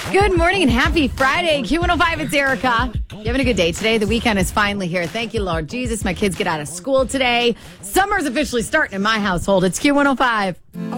Good morning and happy Friday. Q105, it's Erica. You having a good day today? The weekend is finally here. Thank you, Lord Jesus. My kids get out of school today. Summer's officially starting in my household. It's Q105.